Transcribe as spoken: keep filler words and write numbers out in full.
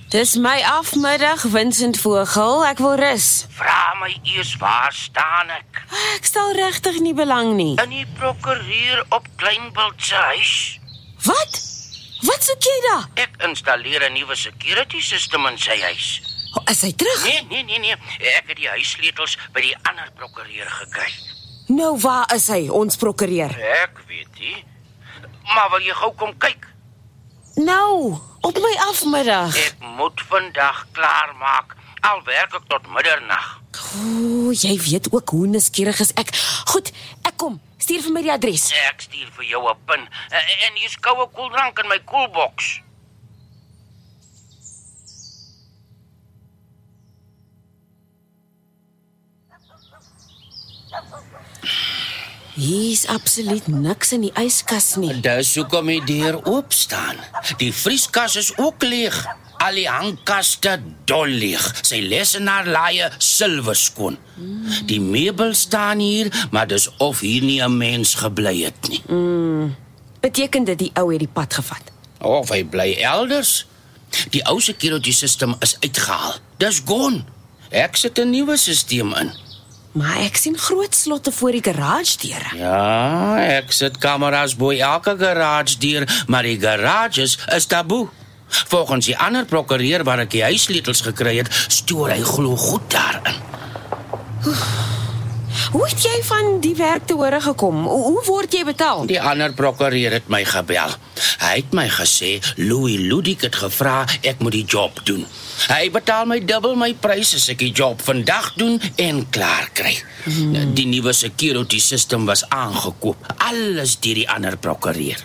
Dis my afmiddag, Vincent Vogel, ek wil rus. Vra my eers, waar staan ek? Ek stel regtig nie belang nie. In die prokureur op Kleinbult se huis. Wat? Wat soek jy daar? Ek installeer 'n nuwe security system in sy huis. Oh, is hy terug? Nee, nee, nee, nee. Ek het die huissleutels by die ander prokureur gekry. Nou, waar is hy, ons prokureur? Ek weet nie. Maar wil jy gou kom kyk? Nou, op my afmiddag. Ek moet vandag klaar maak. Al werk ek tot middernag. O, jy weet ook hoe nuuskierig is ek. Goed, ek kom. Stuur vir my die adres. Ek stuur vir jou 'n pin. En hier's koue koeldrank in my koelboks. Hier is absoluut niks in die yskas nie. Dis hoekom die deur oop staan. Die vrieskas is ook leeg. Al die hangkaste dol leeg. Sy lesenaarlaaie silwerskoon. Mm. Die meubel staan hier, maar dis of hier nie 'n mens gebly het nie. Mm. Beteken dit die ou het die pad gevat? Of hy bly elders. Die ou security system is uitgehaal. Dis gone. Ek sit 'n nuwe stelsel in. Maar ek sien groot slotte voor die garage deure. Ja, ek sit kameras bo elke garage deur, maar die garages is taboe. Volgens die ander prokureur waar ek die huissleutels gekry het, stoor hy glo goed daarin. Hoe het jy van die werk te hore gekom? Hoe word jy betaal? Die ander prokureur het my gebel. Hy het my gesê, Louis Ludik het gevra ek moet die job doen. Hy betaal my dubbel my prys as ek die job vandag doen en klaar kry. Hmm. Die nuwe security system was aangekoop. Alles deur die ander prokureur.